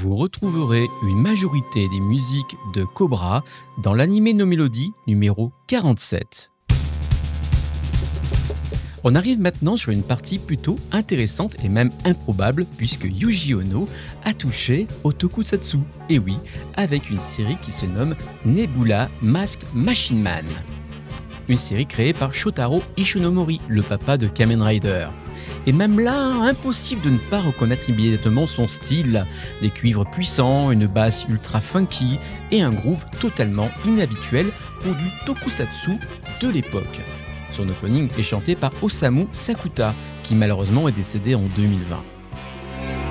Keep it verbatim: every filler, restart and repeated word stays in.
vous retrouverez une majorité des musiques de Cobra dans l'anime No Melody numéro quarante-sept. On arrive maintenant sur une partie plutôt intéressante et même improbable puisque Yuji Ono a touché au tokusatsu. Et oui, avec une série qui se nomme Nebula Mask Machine Man. Une série créée par Shotaro Ishinomori, le papa de Kamen Rider. Et même là, impossible de ne pas reconnaître immédiatement son style. Des cuivres puissants, une basse ultra funky et un groove totalement inhabituel pour du tokusatsu de l'époque. Son opening est chanté par Osamu Sakuta, qui malheureusement est décédé en deux mille vingt.